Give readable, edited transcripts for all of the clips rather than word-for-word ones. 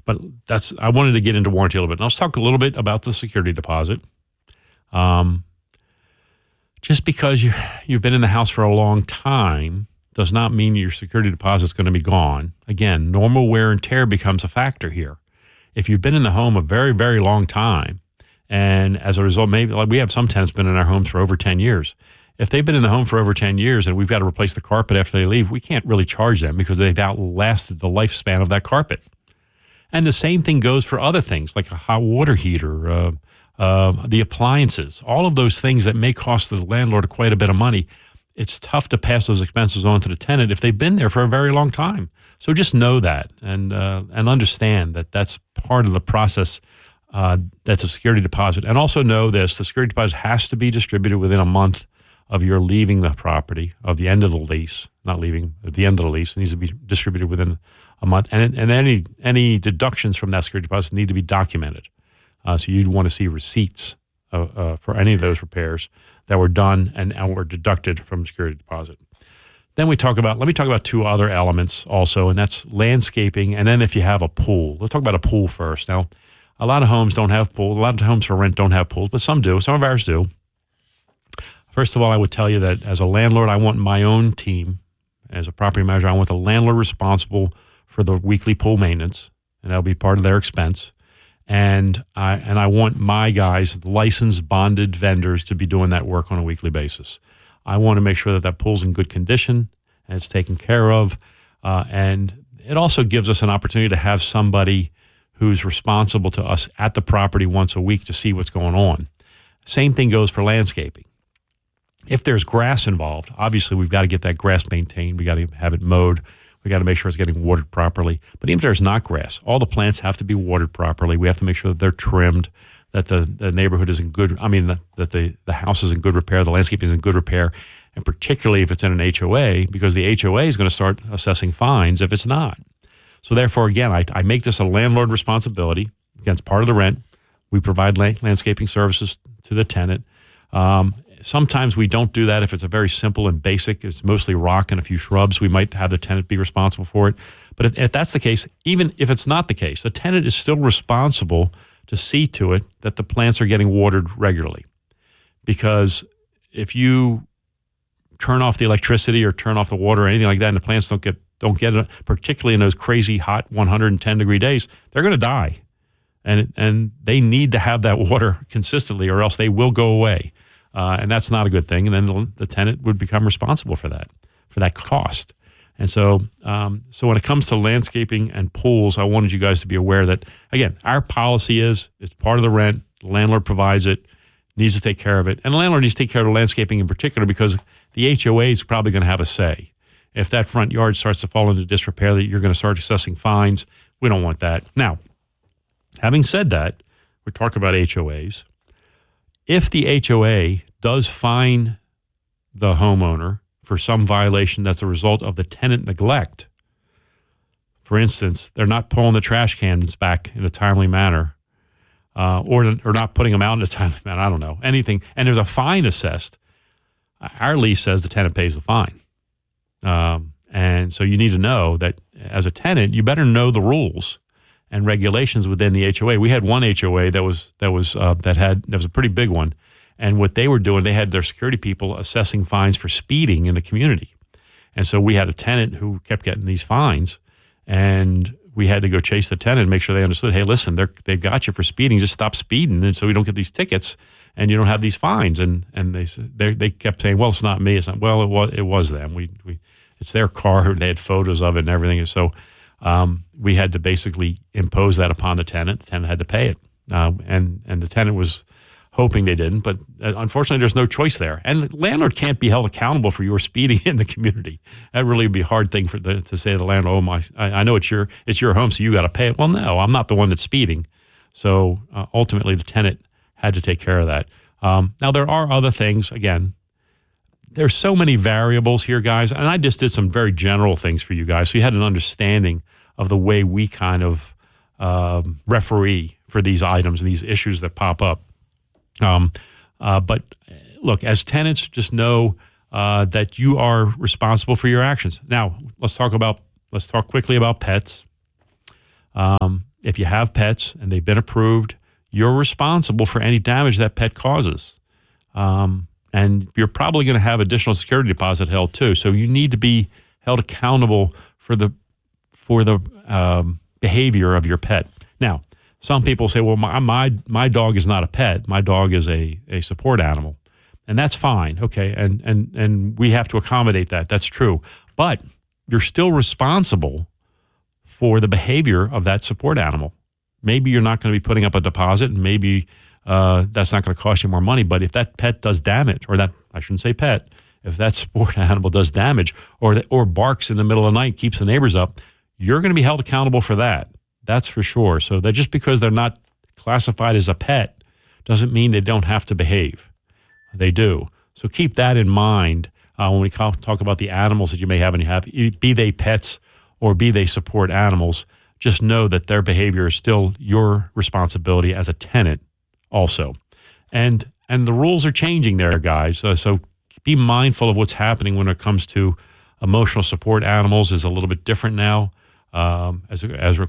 But I wanted to get into warranty a little bit. Now let's talk a little bit about the security deposit. Just because you've been in the house for a long time does not mean your security deposit is going to be gone. Again, normal wear and tear becomes a factor here. If you've been in the home a very, very long time, and as a result, maybe like we have some tenants been in our homes for over 10 years. If they've been in the home for over 10 years and we've got to replace the carpet after they leave, we can't really charge them because they've outlasted the lifespan of that carpet. And the same thing goes for other things like a hot water heater, the appliances, all of those things that may cost the landlord quite a bit of money. It's tough to pass those expenses on to the tenant if they've been there for a very long time. So just know that and understand that that's part of the process. That's a security deposit. And also know this, the security deposit has to be distributed within a month of your leaving the property, of the end of the lease, not leaving, at the end of the lease. It needs to be distributed within a month. And any deductions from that security deposit need to be documented. So you'd want to see receipts for any of those repairs that were done and were deducted from security deposit. Then let me talk about two other elements also, and that's landscaping, and then if you have a pool. Let's talk about a pool first. Now, a lot of homes don't have pools. A lot of homes for rent don't have pools, but some do. Some of ours do. First of all, I would tell you that as a landlord, I want my own team. As a property manager, I want the landlord responsible for the weekly pool maintenance, and that'll be part of their expense. And I want my guys, licensed, bonded vendors, to be doing that work on a weekly basis. I want to make sure that that pool's in good condition and it's taken care of. And it also gives us an opportunity to have somebody who's responsible to us at the property once a week to see what's going on. Same thing goes for landscaping. If there's grass involved, obviously we've got to get that grass maintained. We got to have it mowed. We got to make sure it's getting watered properly. But even if there's not grass, all the plants have to be watered properly. We have to make sure that they're trimmed, that the neighborhood is in good, that the house is in good repair, the landscaping is in good repair, and particularly if it's in an HOA, because the HOA is going to start assessing fines if it's not. So therefore, again, I make this a landlord responsibility. Again, it's part of the rent. We provide landscaping services to the tenant. Sometimes we don't do that if it's a very simple and basic. It's mostly rock and a few shrubs. We might have the tenant be responsible for it. But if that's the case, even if it's not the case, the tenant is still responsible to see to it that the plants are getting watered regularly. Because if you turn off the electricity or turn off the water or anything like that, and the plants don't get it, particularly in those crazy hot 110-degree days, they're going to die. And they need to have that water consistently or else they will go away. And that's not a good thing. And then the tenant would become responsible for that cost. And so when it comes to landscaping and pools, I wanted you guys to be aware that, again, our policy is it's part of the rent. The landlord provides it, needs to take care of it. And the landlord needs to take care of the landscaping in particular because the HOA is probably going to have a say. If that front yard starts to fall into disrepair, that you're going to start assessing fines. We don't want that. Now, having said that, we're talking about HOAs. If the HOA does fine the homeowner for some violation that's a result of the tenant neglect, for instance, they're not pulling the trash cans back in a timely manner, or not putting them out in a timely manner, I don't know, anything, and there's a fine assessed, our lease says the tenant pays the fine. And so you need to know that as a tenant, you better know the rules and regulations within the HOA. We had one HOA that was a pretty big one, and what they were doing, they had their security people assessing fines for speeding in the community, and so we had a tenant who kept getting these fines, and we had to go chase the tenant and make sure they understood. Hey, listen, they've got you for speeding. Just stop speeding, and so we don't get these tickets, and you don't have these fines. And they kept saying, well, it's not me. It's not. Well, it was them. It's their car. They had photos of it and everything, and so. We had to basically impose that upon the tenant. The tenant had to pay it. And the tenant was hoping they didn't, but unfortunately there's no choice there. And the landlord can't be held accountable for your speeding in the community. That really would be a hard thing to say to the landlord, I know it's your home, so you got to pay it. Well, no, I'm not the one that's speeding. So ultimately the tenant had to take care of that. Now there are other things, again, there's so many variables here, guys, and I just did some very general things for you guys, so you had an understanding of the way we kind of referee for these items and these issues that pop up. But look, as tenants, just know that you are responsible for your actions. Now, let's talk quickly about pets. if you have pets and they've been approved, you're responsible for any damage that pet causes. And you're probably going to have additional security deposit held too. So you need to be held accountable for the behavior of your pet. Now, some people say, well, my dog is not a pet. My dog is a support animal. And that's fine. Okay. And we have to accommodate that. That's true. But you're still responsible for the behavior of that support animal. Maybe you're not going to be putting up a deposit, and maybe that's not going to cost you more money. But if that pet does damage, or that, I shouldn't say pet, if that support animal does damage or barks in the middle of the night, keeps the neighbors up, you're going to be held accountable for that. That's for sure. So that just because they're not classified as a pet doesn't mean they don't have to behave. They do. So keep that in mind when we talk about the animals that you may have in your house, be they pets or be they support animals. Just know that their behavior is still your responsibility as a tenant also. And the rules are changing there, guys. So be mindful of what's happening when it comes to emotional support animals is a little bit different now as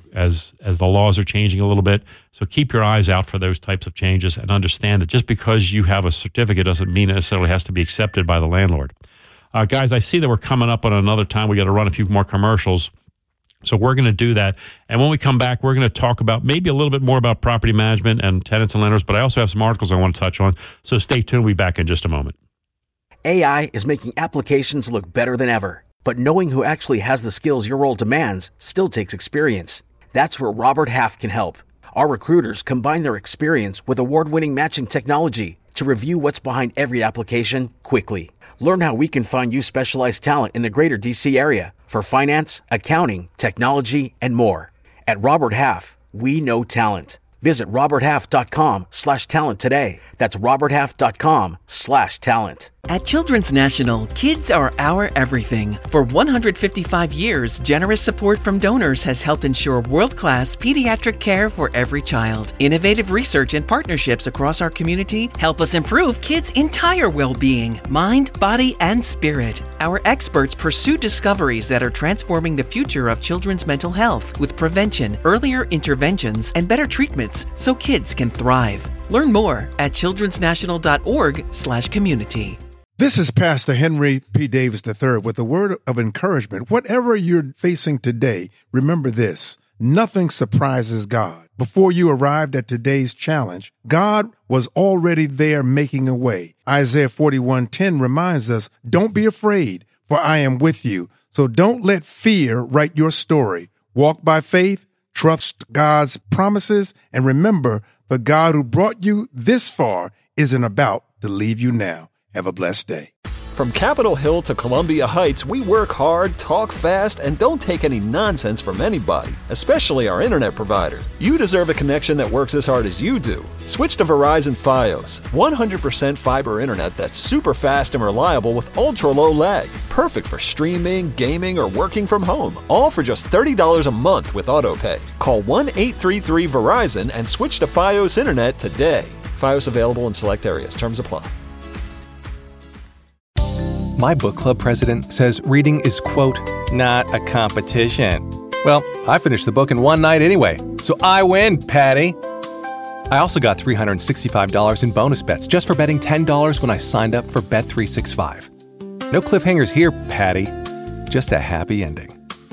the laws are changing a little bit. So keep your eyes out for those types of changes and understand that just because you have a certificate doesn't mean it necessarily has to be accepted by the landlord. Guys, I see that we're coming up on another time. We got to run a few more commercials. So we're going to do that. And when we come back, we're going to talk about maybe a little bit more about property management and tenants and landlords, but I also have some articles I want to touch on. So stay tuned. We'll be back in just a moment. AI is making applications look better than ever. But knowing who actually has the skills your role demands still takes experience. That's where Robert Half can help. Our recruiters combine their experience with award-winning matching technology to review what's behind every application quickly. Learn how we can find you specialized talent in the greater D.C. area for finance, accounting, technology, and more. At Robert Half, we know talent. Visit roberthalf.com/talent today. That's roberthalf.com/talent. At Children's National, kids are our everything. For 155 years, generous support from donors has helped ensure world-class pediatric care for every child. Innovative research and partnerships across our community help us improve kids' entire well-being, mind, body, and spirit. Our experts pursue discoveries that are transforming the future of children's mental health with prevention, earlier interventions, and better treatments so kids can thrive. Learn more at childrensnational.org/community. This is Pastor Henry P. Davis III with a word of encouragement. Whatever you're facing today, remember this: nothing surprises God. Before you arrived at today's challenge, God was already there making a way. Isaiah 41:10 reminds us, don't be afraid, for I am with you. So don't let fear write your story. Walk by faith, trust God's promises, and remember, the God who brought you this far isn't about to leave you now. Have a blessed day. From Capitol Hill to Columbia Heights, we work hard, talk fast, and don't take any nonsense from anybody, especially our internet provider. You deserve a connection that works as hard as you do. Switch to Verizon Fios, 100% fiber internet that's super fast and reliable with ultra-low lag. Perfect for streaming, gaming, or working from home. All for just $30 a month with AutoPay. Call 1-833-VERIZON and switch to Fios internet today. Fios available in select areas. Terms apply. My book club president says reading is, quote, not a competition. Well, I finished the book in one night anyway, so I win, Patty. I also got $365 in bonus bets just for betting $10 when I signed up for Bet365. No cliffhangers here, Patty. Just a happy ending.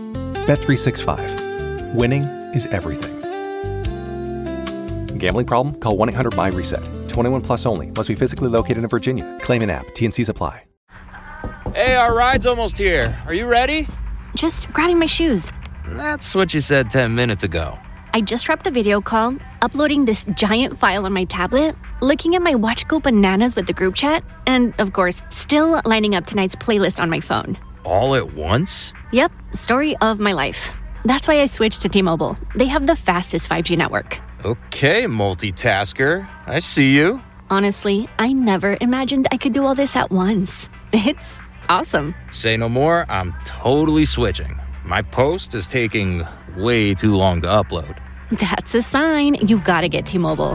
Bet365. Winning is everything. Gambling problem? Call 1-800-MY-RESET. 21 plus only. Must be physically located in Virginia. Claim an app. T&Cs apply. Hey, our ride's almost here. Are you ready? Just grabbing my shoes. That's what you said 10 minutes ago. I just wrapped a video call, uploading this giant file on my tablet, looking at my watch go bananas with the group chat, and, of course, still lining up tonight's playlist on my phone. All at once? Yep, story of my life. That's why I switched to T-Mobile. They have the fastest 5G network. Okay, multitasker. I see you. Honestly, I never imagined I could do all this at once. It's awesome. Say no more, I'm totally switching. My post is taking way too long to upload. That's a sign you've got to get T-Mobile.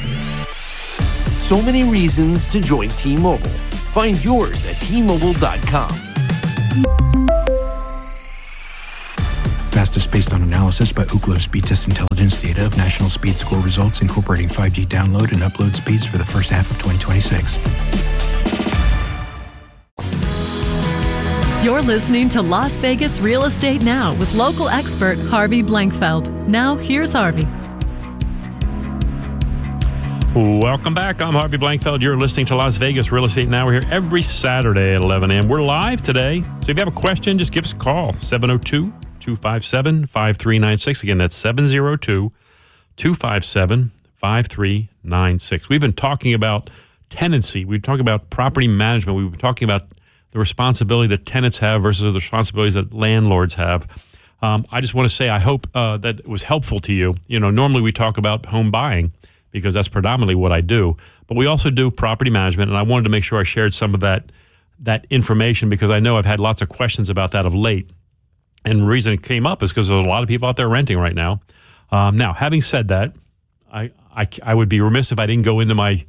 So many reasons to join T-Mobile. Find yours at T-Mobile.com. Pastor is based on analysis by Ookla Speed Test Intelligence data of national speed score results incorporating 5G download and upload speeds for the first half of 2026. You're listening to Las Vegas Real Estate Now with local expert Harvey Blankfeld. Now, here's Harvey. Welcome back. I'm Harvey Blankfeld. You're listening to Las Vegas Real Estate Now. We're here every Saturday at 11 a.m. We're live today. So if you have a question, just give us a call. 702-257-5396. Again, that's 702-257-5396. We've been talking about tenancy. We've been talking about property management. We've been talking about the responsibility that tenants have versus the responsibilities that landlords have. I just want to say I hope that it was helpful to you. You know, normally we talk about home buying, because that's predominantly what I do. But we also do property management, and I wanted to make sure I shared some of that information because I know I've had lots of questions about that of late. And the reason it came up is because there's a lot of people out there renting right now. Now, having said that, I would be remiss if I didn't go into my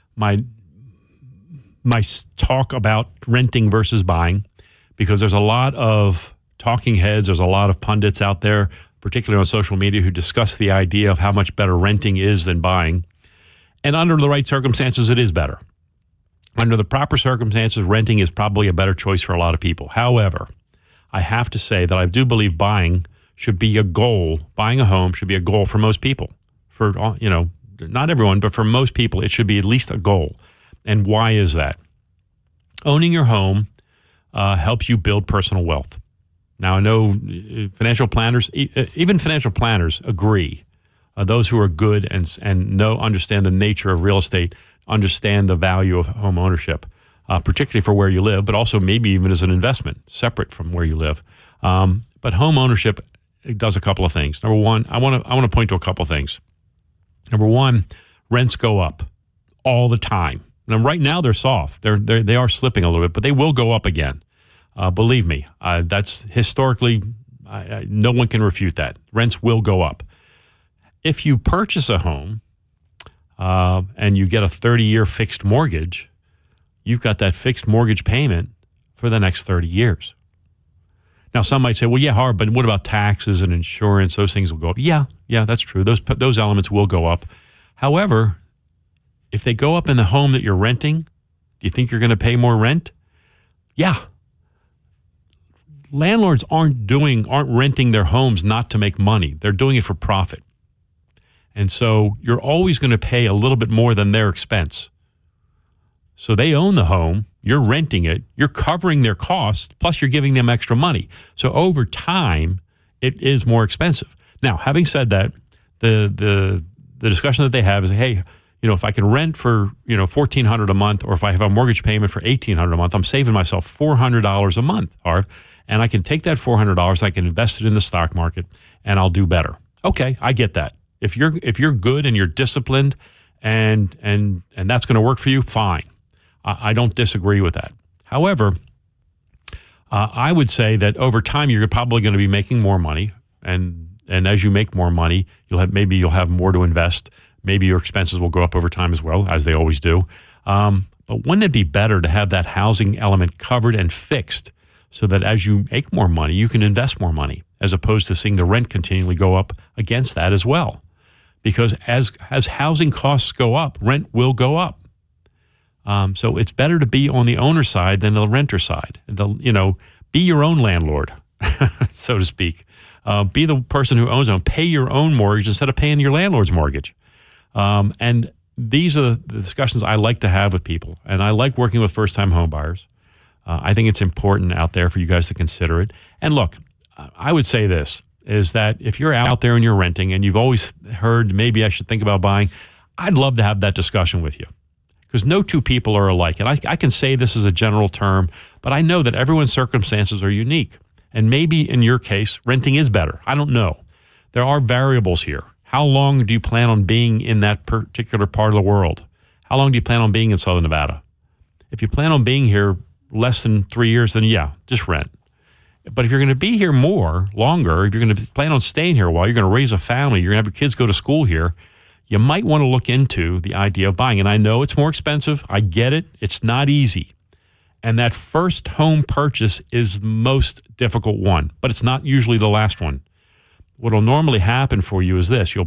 talk about renting versus buying, because there's a lot of talking heads, there's a lot of pundits out there, particularly on social media, who discuss the idea of how much better renting is than buying. And under the right circumstances, it is better. Under the proper circumstances, renting is probably a better choice for a lot of people. However, I have to say that I do believe buying should be a goal. Buying a home should be a goal for most people. For, you know, not everyone, but for most people, it should be at least a goal. And why is that? Owning your home helps you build personal wealth. Now, I know financial planners, even financial planners agree. Those who are good and understand the nature of real estate, understand the value of home ownership, particularly for where you live, but also maybe even as an investment, separate from where you live. But home ownership, it does a couple of things. Number one, I want to point to a couple of things. Number one, rents go up all the time. Now, right now they're soft. They are slipping a little bit, but they will go up again. Believe me, that's historically, no one can refute that. Rents will go up. If you purchase a home and you get a 30-year fixed mortgage, you've got that fixed mortgage payment for the next 30 years. Now, some might say, well, yeah, Harv, but what about taxes and insurance? Those things will go up. Yeah, that's true. Those elements will go up. However, if they go up in the home that you're renting, do you think you're going to pay more rent? Yeah. Landlords aren't renting their homes not to make money. They're doing it for profit. And so you're always going to pay a little bit more than their expense. So they own the home, you're renting it, you're covering their costs, plus you're giving them extra money. So over time, it is more expensive. Now, having said that, the discussion that they have is, hey, you know, if I can rent for, you know, $1,400 a month, or if I have a mortgage payment for $1,800 a month, I'm saving myself $400 a month, Harv. And I can take that $400, I can invest it in the stock market, and I'll do better. Okay, I get that. If you're good and you're disciplined, and that's going to work for you, fine. I don't disagree with that. However, I would say that over time you're probably going to be making more money, and as you make more money, you'll have more to invest. Maybe your expenses will go up over time as well, as they always do. But wouldn't it be better to have that housing element covered and fixed, so that as you make more money, you can invest more money, as opposed to seeing the rent continually go up against that as well? Because as housing costs go up, rent will go up. So it's better to be on the owner side than the renter side. Be your own landlord, so to speak. Be the person who owns it. Pay your own mortgage instead of paying your landlord's mortgage. And these are the discussions I like to have with people. And I like working with first-time home buyers. I think it's important out there for you guys to consider it. And look, I would say this, is that if you're out there and you're renting and you've always heard maybe I should think about buying, I'd love to have that discussion with you, because no two people are alike. And I can say this as a general term, but I know that everyone's circumstances are unique. And maybe in your case, renting is better. I don't know. There are variables here. How long do you plan on being in that particular part of the world? How long do you plan on being in Southern Nevada? If you plan on being here less than 3 years, then yeah, just rent. But if you're going to be here longer, if you're going to plan on staying here a while, you're going to raise a family, you're going to have your kids go to school here, you might want to look into the idea of buying. And I know it's more expensive. I get it. It's not easy. And that first home purchase is the most difficult one, but it's not usually the last one. What will normally happen for you is this. You'll